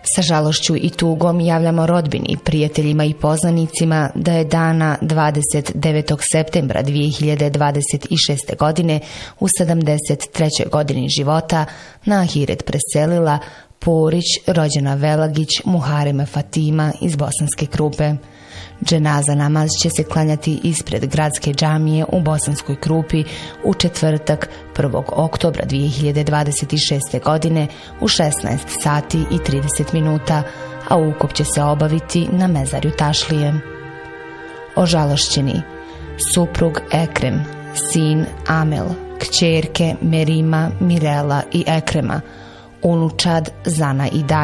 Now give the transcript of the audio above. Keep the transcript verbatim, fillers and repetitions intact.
Sa žalošću i tugom javljamo rodbini, prijateljima i poznanicima da je dana dvadeset devetog septembra dvije hiljade dvadeset šeste. godine u sedamdeset trećoj godini života na ahiret preselila Porić, rođena Velagić Muharema Fatima iz Bosanske Krupe. Dženaza namaz će se klanjati ispred gradske džamije u Bosanskoj Krupi u četvrtak prvog oktobra dvije hiljade dvadeset šeste. godine u šesnaest sati i trideset minuta, a ukop će se obaviti na mezarju Tašlije. Ožalošćeni: suprug Ekrem, sin Amel, kćerke Merima, Mirela i Ekrema, unučad Zana i Daja.